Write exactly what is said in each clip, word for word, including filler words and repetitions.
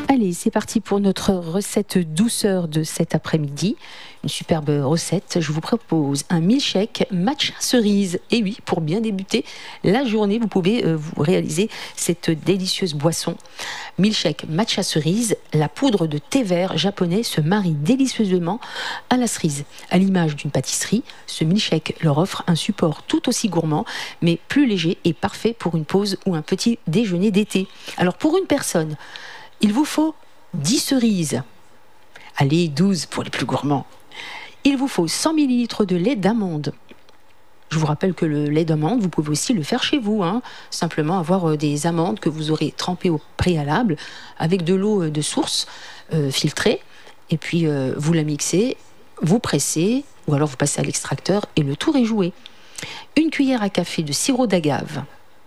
Allez, c'est parti pour notre recette douceur de cet après-midi. Une superbe recette. Je vous propose un milkshake matcha cerise. Et oui, pour bien débuter la journée, vous pouvez euh, vous réaliser cette délicieuse boisson. Milkshake matcha cerise. La poudre de thé vert japonais se marie délicieusement à la cerise. À l'image d'une pâtisserie, ce milkshake leur offre un support tout aussi gourmand, mais plus léger et parfait pour une pause ou un petit déjeuner d'été. Alors pour une personne, il vous faut dix cerises. Allez, douze pour les plus gourmands. Il vous faut cent millilitres de lait d'amande. Je vous rappelle que le lait d'amande, vous pouvez aussi le faire chez vous. Hein. Simplement avoir des amandes que vous aurez trempées au préalable avec de l'eau de source euh, filtrée. Et puis euh, vous la mixez, vous pressez, ou alors vous passez à l'extracteur et le tour est joué. Une cuillère à café de sirop d'agave.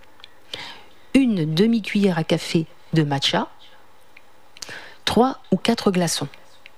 Une demi-cuillère à café de matcha. Trois ou quatre glaçons.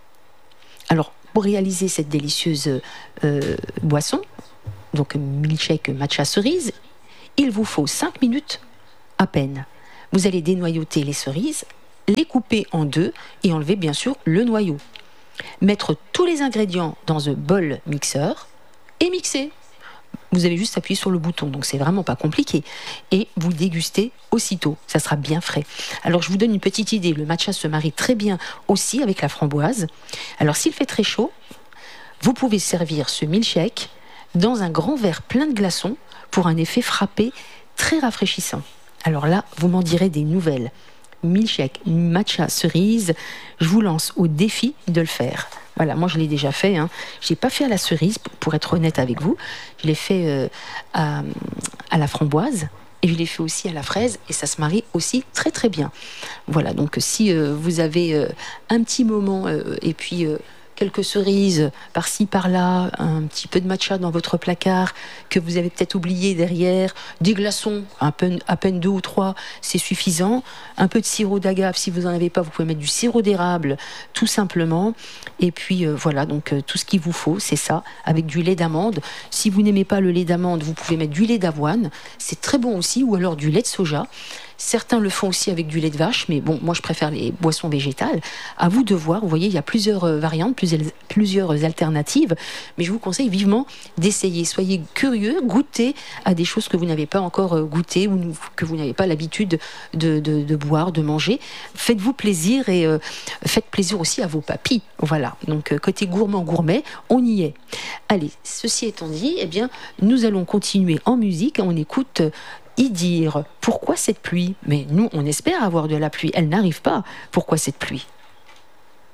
Alors, pour réaliser cette délicieuse euh, boisson, donc milkshake matcha cerise, il vous faut cinq minutes à peine. Vous allez dénoyauter les cerises, les couper en deux et enlever bien sûr le noyau. Mettre tous les ingrédients dans un bol mixeur et mixer. Vous avez juste appuyé sur le bouton, donc c'est vraiment pas compliqué. Et vous dégustez aussitôt, ça sera bien frais. Alors je vous donne une petite idée, le matcha se marie très bien aussi avec la framboise. Alors s'il fait très chaud, vous pouvez servir ce milkshake dans un grand verre plein de glaçons pour un effet frappé très rafraîchissant. Alors là, vous m'en direz des nouvelles. Milkshake matcha cerise, je vous lance au défi de le faire. Voilà, moi je l'ai déjà fait. Hein. Je n'ai pas fait à la cerise, pour être honnête avec vous. Je l'ai fait euh, à, à la framboise et je l'ai fait aussi à la fraise et ça se marie aussi très très bien. Voilà, donc si euh, vous avez euh, un petit moment euh, et puis euh, quelques cerises par-ci par-là, un petit peu de matcha dans votre placard que vous avez peut-être oublié derrière, des glaçons, un peu, à peine deux ou trois, c'est suffisant. Un peu de sirop d'agave, si vous n'en avez pas, vous pouvez mettre du sirop d'érable, tout simplement. Et puis euh, voilà, donc euh, tout ce qu'il vous faut, c'est ça, avec du lait d'amande. Si vous n'aimez pas le lait d'amande, vous pouvez mettre du lait d'avoine, c'est très bon aussi, ou alors du lait de soja. Certains le font aussi avec du lait de vache, mais bon, moi je préfère les boissons végétales. À vous de voir, vous voyez, il y a plusieurs variantes, plusieurs, plusieurs alternatives, mais je vous conseille vivement d'essayer. Soyez curieux, goûtez à des choses que vous n'avez pas encore goûtées ou que vous n'avez pas l'habitude de, de, de boire, de manger. Faites-vous plaisir et euh, faites plaisir aussi à vos papilles. Voilà, donc côté gourmand gourmet, on y est. Allez, ceci étant dit, eh bien, nous allons continuer en musique. On écoute y dire pourquoi cette pluie, mais nous on espère avoir de la pluie, elle n'arrive pas. Pourquoi cette pluie?